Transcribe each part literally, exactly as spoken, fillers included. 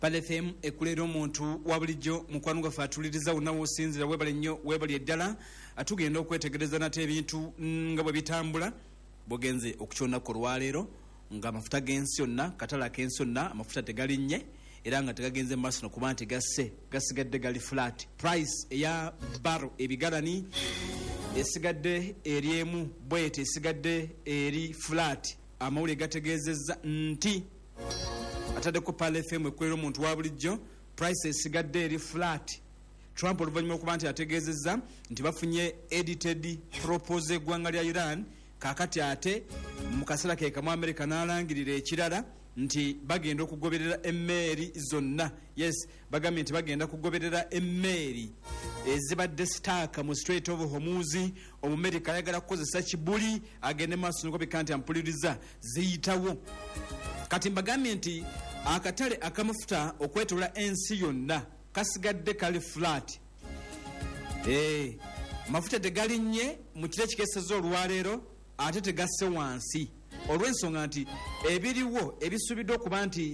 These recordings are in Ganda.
Pale F M ekulera omuntu wa bulijjo mukwano gaffe atuliriza unawo osinzira webale nnyo webale eddala atugenda okwetegereza nate ebintu nga bwe bitambula bogenze okukyonna ku lwaleero nga amafuta g'ensi yonna katala k'ensi yonna amafuta tegalinnye era nga tegagenze mu maaso nokuba nti gasse gasigadde gali flat price eya baro ebigalani esigadde eri emu bwete esigadde eri flat amawulire gategeezezza nti atadeko Pale F M ekwera omuntu wa bulijjo price esigadde eri flat. Trump oluvannyuma okuba nti ategeezezza nti bafunye edited propose eggwanga lya Iran kakati ate mu kaseera ke kamu America n'alangirira ekirala nti bagenda okugoberera emmeeri zonna. Yes, bagambye nti bagenda kugoberera emmeeri ezibadde sitaaka mu Strait of Hormuz. Omumerika ayagala kukozesa kibuli agende maaso n'okubika nti ampuliriza ziyitawo. Kati mbagambye nti akatale akamafuta okwetola ensi yonna kasigadde kali flat. Eh, mafuta tegalinnye mu kire kikeseza olwaleero ate tegasse wansi olw'ensonga nti ebiriwo ebisubiddwa okuba nti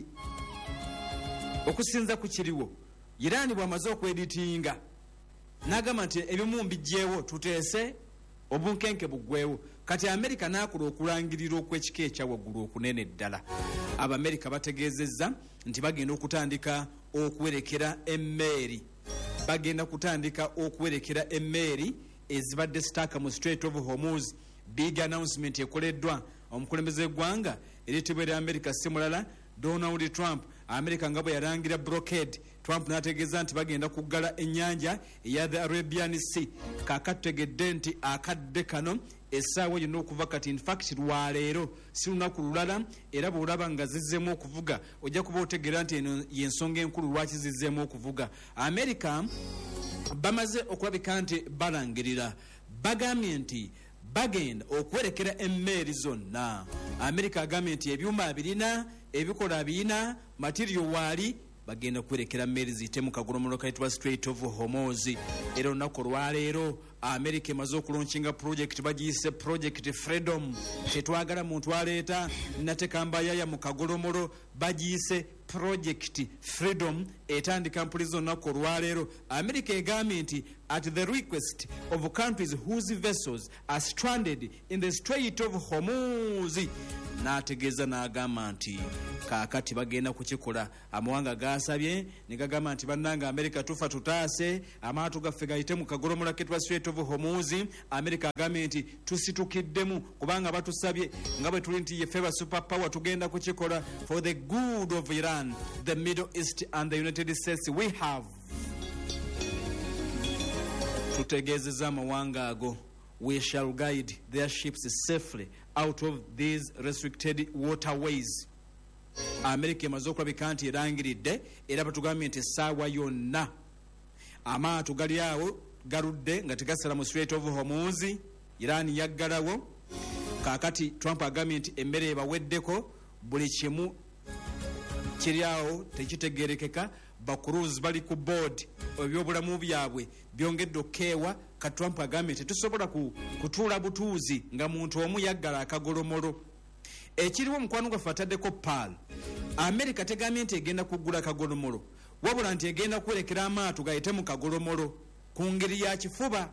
okusinza ku kiriwo Iran bw'amaze okweditinga n'agamba nti ebimu mbijjeewo tuteese obunkenke buggweewo. Kati America n'akola okulangirira okw'ekika ekyawaggulu okunene ddala. Abamerika bategeezezza nti bagenda okutandika okuwerekera emmeeri bagenda kutandika okuwerekera emmeeri ezibadde sitaaka mu Strait of Hormuz. Big announcement ekoleddwa omukulembeze w'eggwanga ery'ettibwa erya America si mulala Donald Trump. America nga bwe yalangira blockade, Trump n'ategeeza nti bagenda kuggala ennyanja eya the Arabian Sea. Kaakati tutegedde nti akadde kano essaawa yonna okuva kati, in fact lwaleero si lunaku lulala, era bw'olaba nga zizzeemu okuvuga ojja kuba otegeera nti eno y'ensonga enkulu lwaki zizzeemu okuvuga. America bamaze okulabika nti balangirira, bagambye nti bagenda okwerekera emmeeri zonna. America agambye nti ebyuma birina, ebikola birina, material waali, bagenda kwerekera mmeeri ziyite mu kagolomolo kayitibwa Strait of Hormuz. Era olunaku olwaleero America emaze okulaunchinga project bagiyise Project Freedom. Tetwagala muntu aleeta natekambayaya mu kagolomolo, bagiyise Project Freedom. Etandika mpulizo olunaku olwaleero. America egambye nti at the request of countries whose vessels are stranded in the Strait of Hormuz. N'ategeeza n'agamba nti kaakati bagenda kukikola. Amawanga gasabye ne gagamba nti bannanga America tufa tutaase amaato gaffe gayite mu kagolomola ketwa Strait of Hormuz. America agambye nti tusitukiddemu kubanga batusabye nga bwe tuli nti yeffe ba super power tugenda kukikola for the good of Iran, the Middle East and the United States. We have tutegeezeza amawanga ago, we shall guide their ships safely out of these restricted waterways. America emaze okulabika nti erangiridde era batugambye nti essaawa yonna amaato gali awo galudde nga tegasala mu Strait of Hormuz. Iran yaggalawo. Kaakati Trump agambye nti emmere ebaweddeko, buli kimu kiri awo tekitegerekeka. Bakuruzi bali ku board, ebyobulamu byabwe byongedde okeewa. Ka Trump agambye nti tusobola ku, kutuula butuuzi nga muntu omu yaggala akagolomolo. Ekiriwo mukwano gaffe ataddeko Pal. America tegambye nti egenda kuggula kagolomolo, wabula nti egenda kwerekera amaato gayite mu kagolomolo ku ngeri ya kifuba.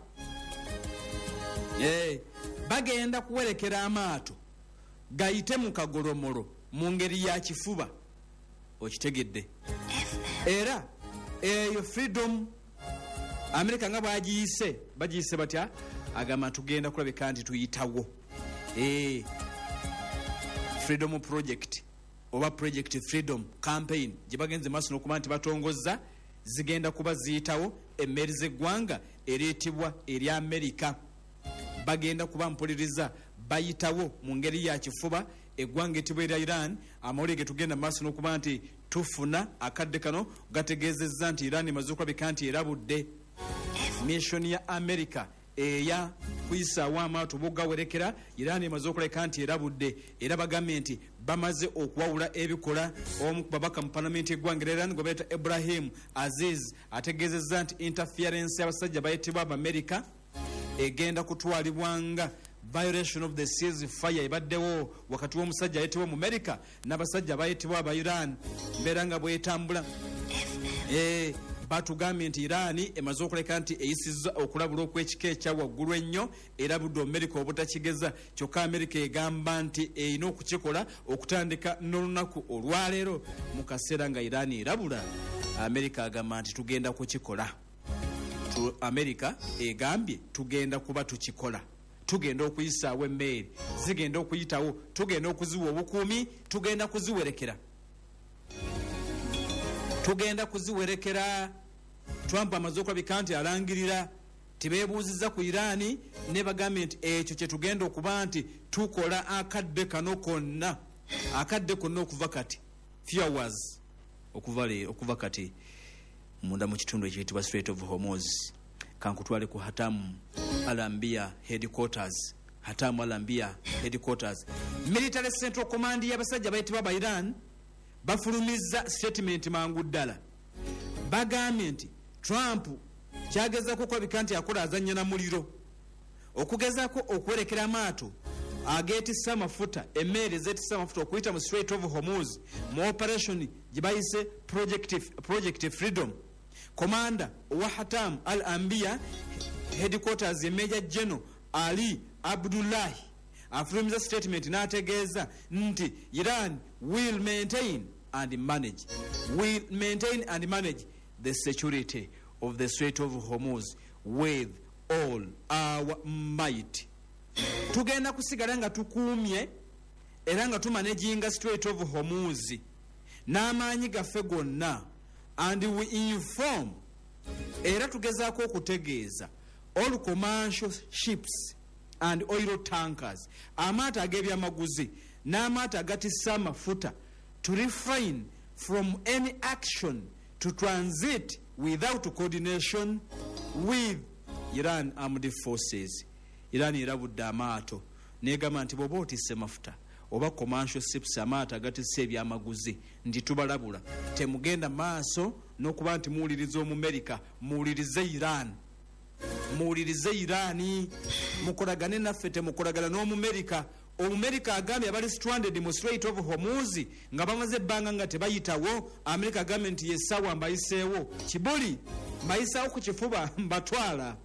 Eh, bagenda kuwerekera amaato gayite mu kagolomolo mu ngeri ya kifuba. Okitegedde? Era eyo freedom America nga bwagiyise bagiyise batya, agamba tugenda kulabika nti tuyitawo. Eh, Freedom Project oba Project Freedom campaign gye bagenze maaso n'okuba nti batongozza zigenda kuba ziyitawo. Emmeeri z'eggwanga ereetibwa eri America bagenda kuba mpuliriza bayitawo mu ngeri ya kifuba. Eggwanga etibwa erya Iran amawulire ge tugenda maaso n'okuba nti tufuna akadde kano gategeezezza nti Iran emaze okulabika nti erabudde. Mission ya America eya kuyisaawo amaato bogawerekera, Iran emaze okulabika nti erabudde. Era bagambye nti bamaze okuwawula ebikola. Omu ku babaka mu palamenti eggwanga Iran gwe bayita Ibrahim Aziz ategeezezza nti interference y'abasajja bayitibwa Abamerika egenda kutwalibwanga violation of the ceasefire ebaddewo wakati w'omusajja ayitibwa mu America n'abasajja bayitibwa aba Iran mbeera nga bwetambula eh batugambye nti Iran emaze okuleka nti eyisizza okulabula okw'ekika ekya waggulu ennyo era budde America obutakigeza kyokka America egamba nti erina okukikola okutandika n'olunaku olwaleero mu kaseera nga Iran erabula America agamba nti tugenda kukikola. America egambye tugenda kuba tukikola, tugenda okuyisaawo emmeeri zigenda okuyitawo, tugenda okuziwa obukuumi, tugenda kuziwerekera tugenda kuziwerekera. Trump amaze okulabika nti alangirira tibeebuuzizza ku Iran ne bagambye nti ekyo kye tugenda okuba nti tukola akadde kano konna akadde konna okuva kati few hours okuva le okuva kati munda mu kitundu ekiyitibwa Strait of Hormuz. Kankutwale ku Hatam Al-Anbiya headquarters. Hatam Al-Anbiya headquarters military central command y'abasajja bayitibwa ba Iran bafulumizza statement mangu ddala bagambye nti Trump kyagezako okulabika nti akola azannya na muliro okugezako okwerekera amaato ageetissa amafuta emmeeri ezeetissa amafuta okuyita mu Strait of Hormuz mu operation gye bayise project, project Freedom. Commander wa Hatam Al-Anbiya headquarters ye Major General Ali Abdullahi afulumiza statement n'ategeeza nti Iran will maintain and manage will maintain and manage the security of the Strait of Hormuz with all our might. Tugenda kusigala nga tukuumye era nga tumanaginga Strait of Hormuz n'amaanyi gaffe gonna, and we inform era tugezaako okutegeeza all commercial ships and oil tankers, amaato ag'ebyamaguzi n'amaato agatissa amafuta, to refrain from any action to transit without coordination with Iran armed forces. Iran erabudde amaato negamba nti bw'oba otisse mafuta oba commercial ships amaato agatisse ebyamaguzi nti tubalabula, temugenda maaso n'okuba nti muwuliriza Omumerika, muwulirize Iran muwulirize Irani, mukolagane naffe, temukolagana n'Omumerika. Omumerika agambye abali stranded mu Strait of Hormuz nga bamaze ebbanga nga tebayitawo. America agambye nti yessaawa mbayiseewo, kibuli mbayisawo ku kifuba mbatwala.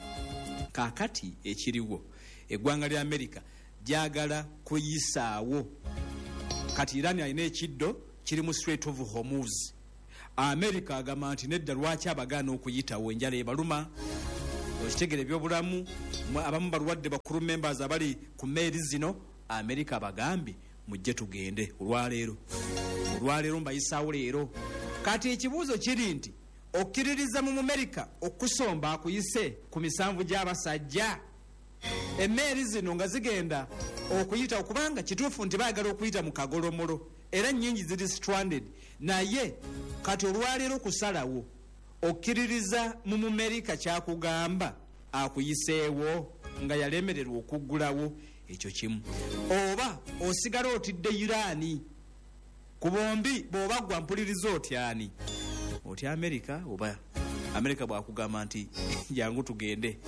Kaakati ekiriwo eggwanga lya America gyagala kuyisaawo. Kati Iran alina ekiddo kiri mu Strait of Hormuz. America agamba nti nedda lwaki abagaana okuyitawo, enjala ebaluma, okitegere ebyobulamu, abamu balwadde bakulu members abali ku meeri zino. America abagambye mujje tugende olwaleero olwaleero mbayisaawo leero. Kati ekibuuzo kiri nti okkiririza mu America okusomba akuyise ku misanvu gy'abasajja emmeeri zino nga zigenda okuyita, okubanga kituufu nti baagala okuyita mu kagolomolo era nnyingi ziri stranded, naye kati olwaleero kusalawo okkiririza mu America kyakugamba akuyiseewo nga yalemererwa okuggulawo, ekyo kimu. Oba osigala otidde Irani ku bombi, bw'oba gwa mpuliriza otyani otya America, oba America bwakugamba nti jangu tugende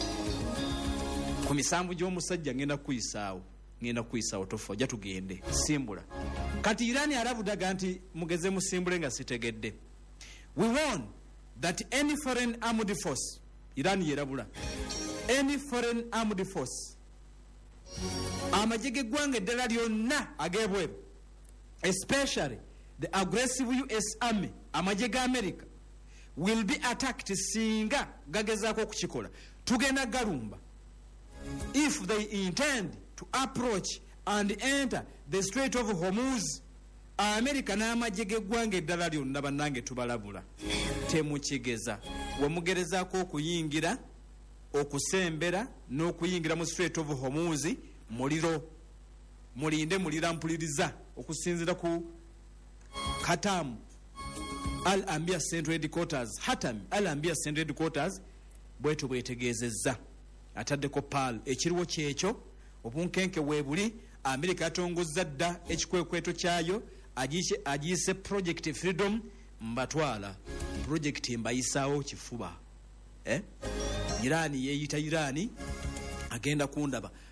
ku misanvu gy'omusajja ngenda kuyisaawo ngenda kuyisaawo tofa ojja tugende simbula. Kati Irani arabudaga nti mugeze musimbule nga sitegedde. We warn that any foreign armed force, Iran yerabula, any foreign armed force, amagye g'eggwanga eddala lyonna ag'ebweru, especially the aggressive U S Army, amagye ga America, will be attacked singa gagezaako okukikola, tugenda galumba, if they intend to approach and enter the Strait of Hormuz. America n'amagye g'eggwanga eddala lyonna bannange tubalabula, temukigeza. Wemugerezaako okuyingira, okusembera n'okuyingira mu Strait of Hormuz, muliro mulinde mulira mpuliriza okusinzira ku Hatam Al-Anbiya Central Headquarters. Hatam Al-Anbiya Central Headquarters bwetu bwetegeezezza, ataddeko pal ekiriwo kyekyo obunkenke weebuli. America yatongozza dda ekikwekweto kyayo agiyise Project Freedom, mbatwala project mbayisaawo kifuba. eh? Irani yeeyita Irani agenda kundaba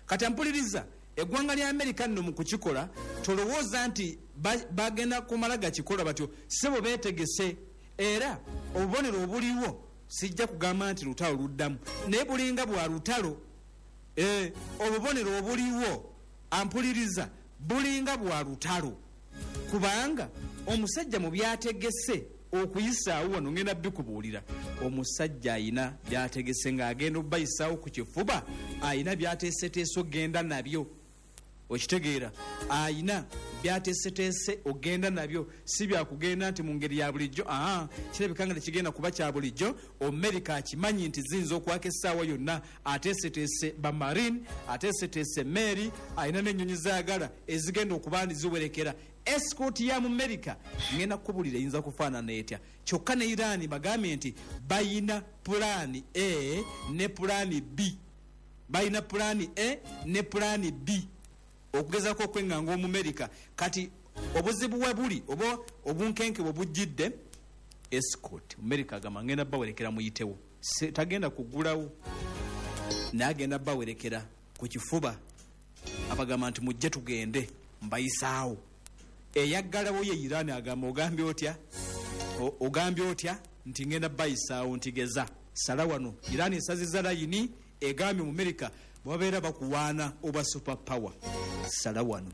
kati ampuliriza eggwanga lya Amerika nno mu kukikola tolowooza nti bagenda kumala gakikola batyo sebo beetegese era obubonero obuliwo sijja kugamba nti lutalo luddamu naye bulinga bwa lutalo eh, obubonero obuliwo ampuliriza bulinga bwa lutalo kubanga omusajja mu byategese okuyisaawo wano ngenda bikubuulira omusajja ayina byategese ng'agenda obbayisaawo ku kifuba ayina byateeseteese ogenda nabyo okitegeera ayina byateeseteese ogenda nabyo si byakugenda nti mu ngeri ya bulijjo aa kirabika nga tekigenda kuba kya bulijjo Amerika akimanyi nti ziyinza okwaka essaawa yonna ateeseteese bamarine ateeseteese mary ayina n'ennyonyi zaagala ezigenda okuba ndi ziwerekera escort ya mu Amerika ngenda kukubulira eyinza kufaanana etya kyokka ne Iran bagambye nti bayina pulaani A ne pulaani B bayina pulaani A ne pulaani B okugezako okwenganga omu Amerika kati obuzibu we buli oba obunkenke bwe bujjidde escort Amerika agamba ngenda bawerekera muyitewo tagenda kugulawo naagenda bawerekera ku kifuba abagamba nti mujje tugende mbayisaawo eyaggalawo ye Iran agamba ogambye otya ogambye otya nti ngenda bayisaawo ntigeza sala wano Iran esaziza layini egambye mu Amerika babeera bakuwaana oba super power sala wano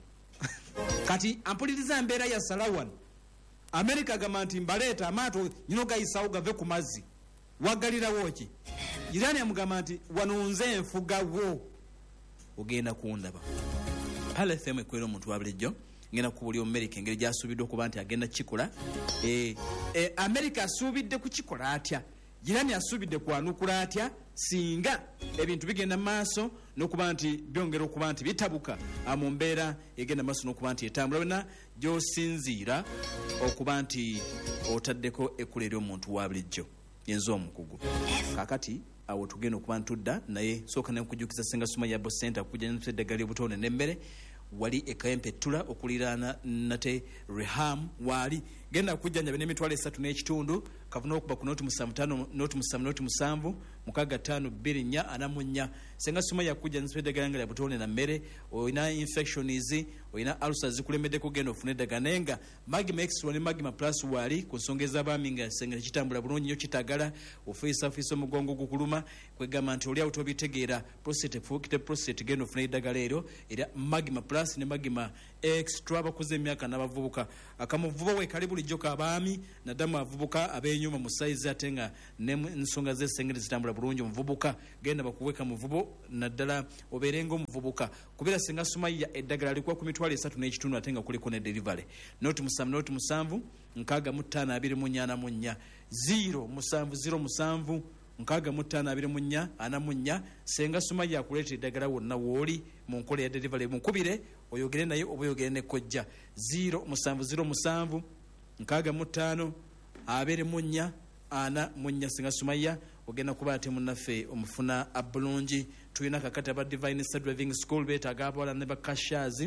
kati ampuliriza mbeera ya sala wano Amerika agamba nti mbaleeta amaato nyino gayisaawo gave ku mazzi waggalirawo ki Iran amugamba nti wano nze enfugawo ogenda kundaba pale F M ekwera omuntu wa bulijjo ngenda kubuli Amerika engeri gyasuubidde okuba nti agenda kikola e, e, Amerika asuubidde kukikola atya Iran asuubidde kwanukula atya singa ebintu bigenda maaso n'okuba nti byongera okuba nti bitabuka mu mbeera egenda maaso n'okuba nti etambula wena gy'osinziira okuba nti otaddeko ekkula eri omuntu wa bulijjo yenza omukugu kakati awo tugenda okuba ntudda naye sooka nekujukiza Senga Sumaya Abo Center kujja n'eddagala obutonde n'emmere wali ekayempe tula okuliraana nate Reham wali genda kujjanja n'emitwalo esatu n'ekitundu kavuna okuba ku noti musanvu ttaano noti musanvu noti musanvu mukaga ttaano bbiri nnya ana mu nnya Senga Sumaya kujja n'eddagala nga lya butonde na mmere oyina infections oyina ulcers zikulembedde kugenda ofuna eddagala naye nga Magima Extra ne Magima Plus wali ku nsonga ez'abaami nga Senga kitambula bulungi nnyo kitagala ofiisa ofiisa omugongo gukuluma kwegamba nti oli awo tobitegeera prostate fukite prostate genda ofuna eddagala eryo era Magima Plus ne Magima Extra bakuze emyaka n'abavubuka akamuvubo we kali bulijjo k'abaami naddamu avubuka ab'enyuma mu size ate nga n'ensonga z'essengeri zitambula bulungi omuvubuka genda bakuweka muvubo naddala obeerenga omuvubuka kubeera Senga Sumaya eddagala alikuwa ku mitwalo esatu n'ekitundu ate nga kuliko ne delivery noti musanvu noti musanvu nkaaga mu ttaano abiri mu nnya ana mu nnya zero musanvu zero musanvu nkaaga mu ttaano abiri mu nnya ana mu nnya Senga Sumaya akuleeta eddagala wonna wooli mu nkola ya delivery munkubire oyogere naye oba oyogere ne kojja zero musanvu zero musanvu nkaaga mu ttaano abiri mu nnya ana mu nnya Senga Sumaya ogenda kuba ate munnaffe omufuna abulungi tulina kakati aba Divine Star Driving School beetaaga abawala ne bakashazi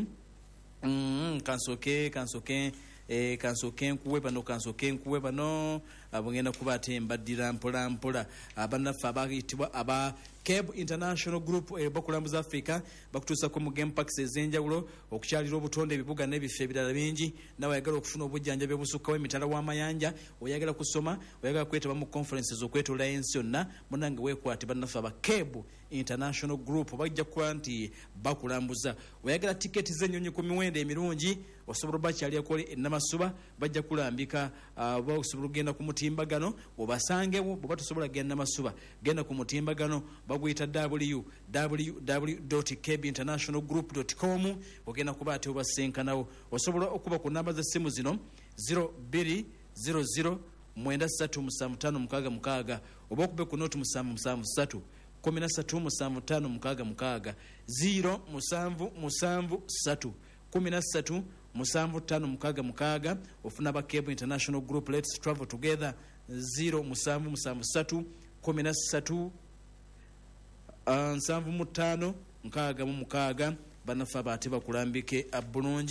mm, kansoke kansoke e kansoke nkuwe bano kansoke nkuwe bano abongenda kuba ate mbaddira mpola mpola abannaffe abayitibwa aba Cable International Group e bakulambuza Africa bakutuusa ko mu game packs ez'enjawulo okukyalira obutonde ebibuga n'ebifo ebirala bingi nawe ayagala okufuna obujjanjabi obusukkawo emitala w'amayanja oyagala kusoma oyagala kwetaba mu conferences okwetolera ensi yonna munange weekwate bannaffe aba Cable International Group bajja kuba nti bakulambuza oyagala tiketi z'ennyonyi ku miwendo emirungi osobola bakyaliyako ennamasuba bajja kulambika oba uh, osobola okugenda ku mutimbagano obasangewo bw'oba tosobola genda namasuba genda ku mutimbagano baguyita w w w dot cable international group dot com ogenda kuba ate obasenkanawo osobola okuba ku namba z'essimu zino zero bbiri zero zero mwenda ssatu musanvu ttaano mukaaga mukaaga oba okube ku noti musanvu musanvu ssatu kumi na ssatu musanvu ttaano mukaaga mukaaga zero musanvu musanvu ssatu kumi na ssatu musanvu ttaano mukaaga mukaaga ofuna ba Cable International Group. Let's travel together. Zero musanvu musanvu ssatu kumi na ssatu nsanvu mu ttaano nkaaga mu mukaaga bannaffe ate bakulambike abulungi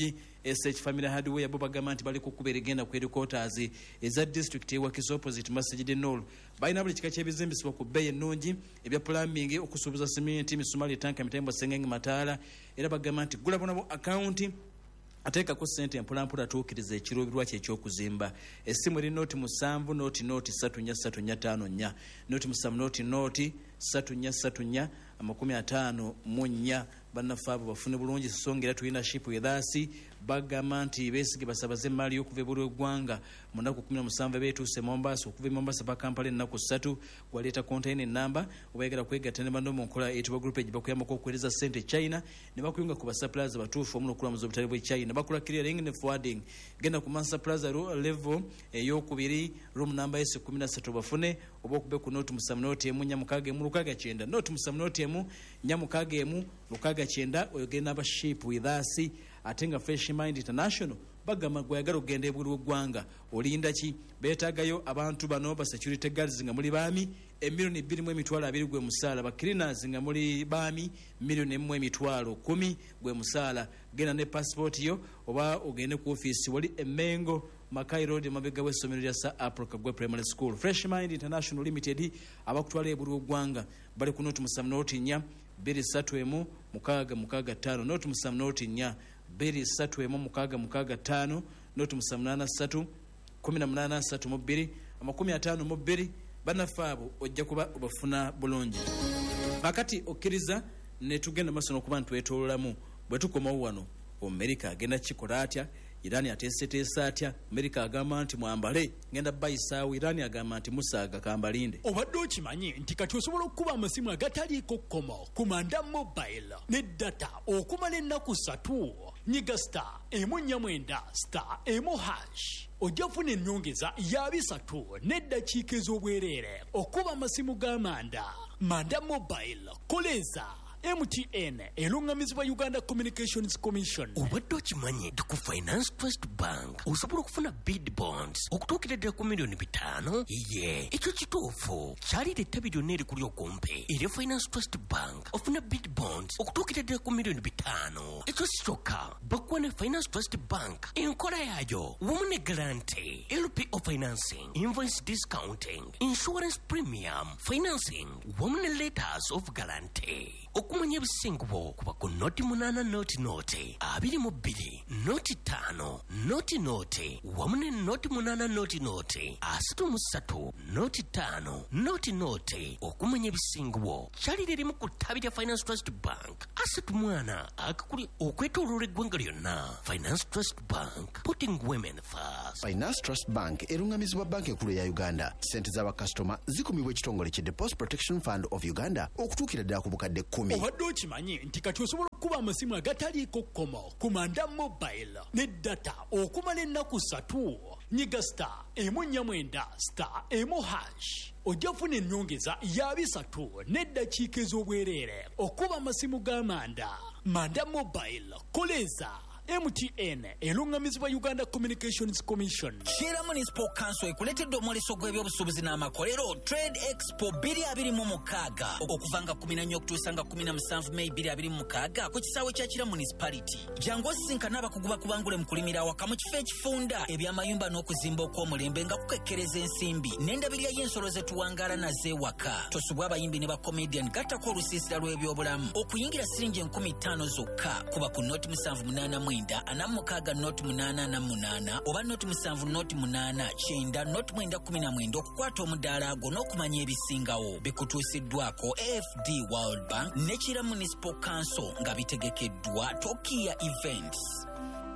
S H Family Hardware bo bagamba nti bali kukuba erigenda ku headquarters eza district ewakisa opposite Masjid Noor. Balina buli kika ky'ebizimbisibwa ku bbeeyi ennungi, ebya plumbing, okusuubuza simenti, misumali, tanka, mitembo, sengenge, mataala. Era bagamba nti gula bonabo account ateekako ssente mpolampola atuukiriza ekiruubirwa kye eky'okuzimba. Essimu eri nooti musanvu nooti nooti ssatu nnya ssatu nnya ttaano nnya nooti musanvu nooti nooti ssatu nnya ssatu nnya amakumi ataano mu nnya. Bannaffe abo bafune bulungi songa era tulina ship with us. Bagamba nti beesige basabaze emmaali y'okuva ebuli eggwanga mu nnaku kumi na musanvu beetuuse Mombasa, okuva e Mombasa pa Kampala ennaku ssatu. Gwaleeta container ennamba obayagala kwegatta ne banno mu nkola eyitibwa group egi bakuyambako okuweereza ssente China ne bakuyunga ku basuppliers batuufu omu n'okulamuza obutale bw'e China. Bakola clearing ne forwarding. Genda ku Mansa Plaza level ey'okubiri room number S kumi na ssatu bafune oba okube ku nooti musanvu nooti emu nnya mukaaga emu lukaaga kyenda nooti musanvu nooti emu nnya mukaaga emu lukaaga kyenda. Oyogenda aba ship with us. Ate nga Fresh Mind International bagamba gwayagala okugenda ebweru w'eggwanga olinda ki? Beetaagayo abantu bano ba security guards nga muli baami emiliyoni bbiri mu emitwalo abiri gwe musaala, ba cleaners nga muli baami miliyoni emu emitwalo kumi gwe musaala. Genda ne passport yo oba ogende ku office wali Emengo Makai Road mabega w'essomero lya Sir April gwe Primary School. Fresh Mind International Limited abakutwala ebweru w'eggwanga bali ku nooti musanvu nooti nnya bbiri ssatu emu mukaaga mukaaga ttaano nooti musanvu nooti nnya bbiri ssatu emu mukaaga mukaaga ttaano nooti musanvu munaana ssatu kumi na munaana ssatu mu bbiri amakumi ataano mu bbiri. Bannaffe abo ojja kuba obafuna bulungi. Kakati okkiriza ne tugenda maaso n'okuba ntwetoololamu bwe tukomawo wano. Amerika agenda kikola atya? Irani ateeseteesa atya? Amerika agamba nti mwambale ngenda bayisaawo, Irani agamba nti musaaga kambalinde. Obadde okimanyi nti kati osobola okukuba amasimu agataliiko kkomo ku Manda Mobile ne data okumala ennaku ssatu. Nyiga star emu nnya mwenda star emu hash ojja kufuna ennyongeza ya bisatu n'eddakiika ez'obwereere okuba amasimu ga Manda. Manda Mobile koleza M T N elungamizibwa Uganda Communications Commission. Obadde okimanyi nti ku Finance Trust Bank osobola okufuna bid bonds okutuukira ddala ku miliyoni bitaano. Ye ekyo kituufu. Kyalira ettabi lyonna erikuli okumpi erya Finance Trust Bank ofuna bid bonds okutuukira ddala ku miliyoni bitaano. Ekyo si kyokka, bakuwa ne Finance Trust Bank enkola yaayo wamu ne guarantee, L P O financing, invoice discounting, insurance premium financing wamu ne letters of guarantee. Okumanya ebisingubo kuba ku noti munaana noti noti abiri mu bbiri noti ttaano noti noti wamu ne noti munaana noti noti asatu mu ssatu noti ttaano noti noti. Okumanya ebisingubo kyalira erimu ku ttabi lya Finance Trust Bank asatu mwana akakuli okwetooloola eggwanga lyonna. Finance Trust Bank, putting women first. Finance Trust Bank erungamizibwa banka enkulu ya Uganda. Ssente z'abakasitoma zikumibwa ekitongole ki Deposit Protection Fund of Uganda okutuukira ddala ku bukadde kkumi. Obadde okimanyi nti kati osobola okukuba amasimu agataliiko kkomo ku Manda Mobile ne data okumala ennaku ssatu. Nyiga star emu nnya mwenda star emu hash ojja kufuna ennyongeza ya bisatu n'eddakiika ez'obwereere okuba amasimu ga Manda. Manda Mobile koleza M T N elungamizibwa Uganda Communications Commission. Kira Municipal Council ekuletedde omwoleso gw'ebyobusuubuzi n'amakolero Trade Expo bbiri abiri mu mukaaga okuvanga kumi na nnya okutuusa nga kumi na musanvu May bbiri abiri mu mukaaga ku kisaawe kya Kira Municipality. Jangu osisinkana abakugu bakubangule mu kulimira awaka mu kifo ekifunda ebyamayumba n'okuzimba okw'omulembe nga kukekkereza ensimbi n'endabirira y'ensolo ze tuwangaala nazeewaka. Tosubwa abayimbi ne bakomedian gattako olusiisira lw'ebyobulamu okuyingira siringi enkumi ttaano zokka kuba ku noti musanvu munaana mwenda ana mukaaga noti munaana na munaana oba noti musanvu noti munaana kyenda noti mwenda kumi na mwenda okukwata omudaala gwo n'okumanya ebisingawo. Bikutuusiddwako A F D World Bank ne Kira Municipal Council nga bitegekeddwa Tokia Events.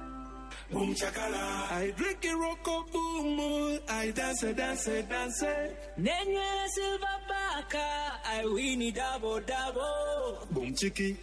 Boom chakala, I drink a rock boom, I dance, dance, dance. Nenye silver baka, I win it double double. Boom chiki.